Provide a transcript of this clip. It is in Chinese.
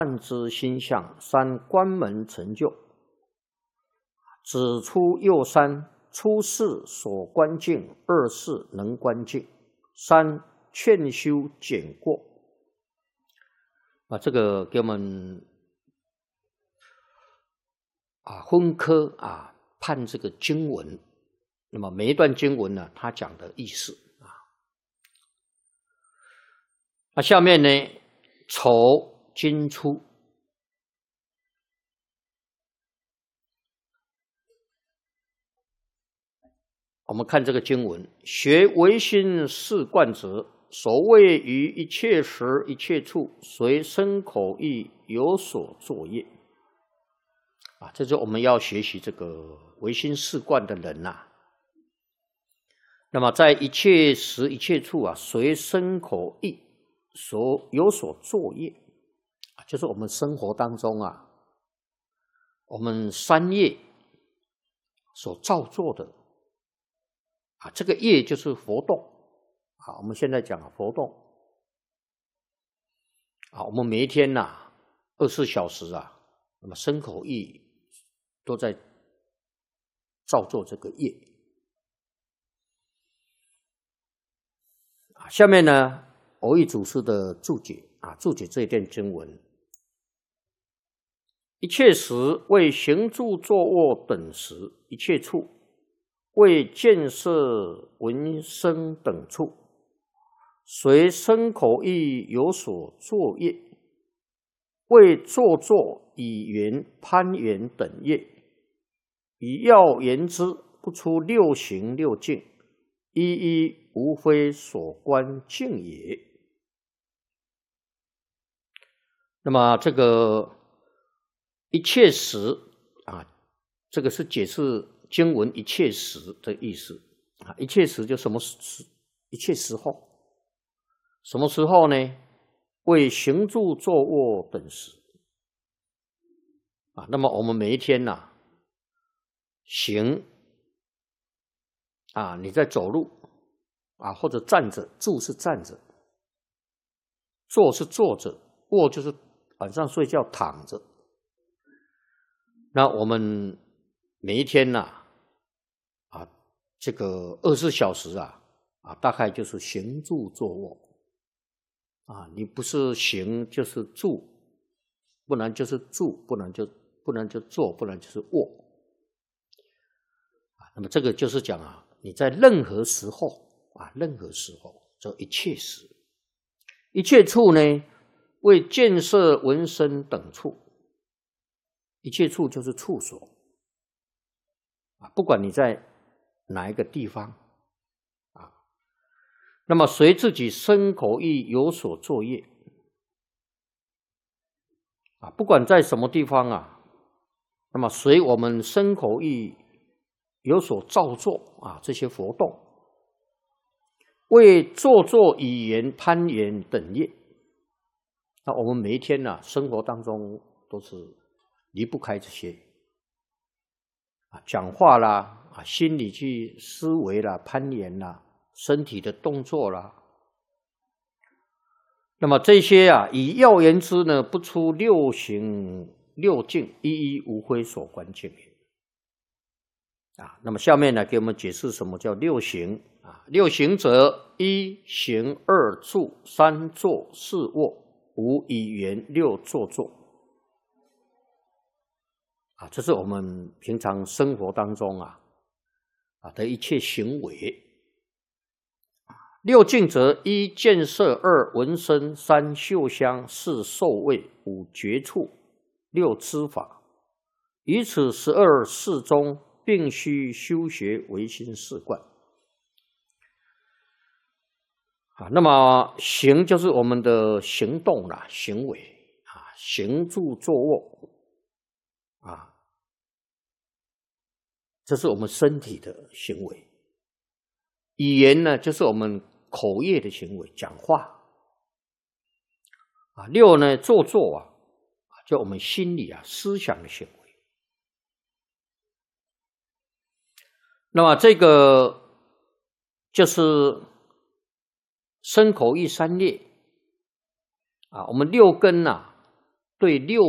善知心相，三关门成就。指出右三，初世所观境，二世能观境，三劝修减过。这个给我们分科判这个经文。那么每一段经文呢，它讲的意思下面呢，丑金初。我们看这个经文，学唯心是观者，所谓于一切时一切处，随身口意有所作业。这就是我们要学习这个唯心是观的人那么在一切时一切处随身口意有所作业，就是我们生活当中我们三业所造作的这个业就是活动我们现在讲活动我们每一天24小时那么身口意都在造作这个业下面呢，蕅益祖师的注解注解这一段经文：一切时为行住坐卧等时，一切处为见色闻声等处，随身口意有所作业，为坐坐语言攀缘等业。以要言之，不出六行六境，一一无非所观境也。那么这个一切时这个是解释经文一切时的意思一切时就什么时？一切时候。什么时候呢？为行住坐卧等时那么我们每一天行你在走路或者站着，住是站着，坐是坐着，卧就是晚上睡觉躺着。那我们每一天这个24小时大概就是行住坐卧你不是行就是住，不然就是住，不然就坐，不然就是卧那么这个就是讲你在任何时候任何时候这一切时，一切处呢，为见色闻声等处，一切处就是处所不管你在哪一个地方那么随自己身口意有所作业不管在什么地方那么随我们身口意有所造作这些活动，为做作语言攀缘等业。那我们每一天生活当中都是离不开这些讲话啦心里去思维啦，攀缘啦，身体的动作啦。那么这些以要言之呢，不出六行六境，一一无非所观境也那么下面呢，给我们解释什么叫六行六行者，一行二住三坐四卧五语言六坐坐这是我们平常生活当中的一切行为。六境则：一见色，二闻声，三嗅香，四受味，五觉处，六知法。于此12事中，并须修学唯心是观那么行就是我们的行动行为行住坐卧这是我们身体的行为。语言呢，就是我们口业的行为，讲话六呢，坐坐就我们心里思想的行为。那么这个就是身口意三业我们六根对六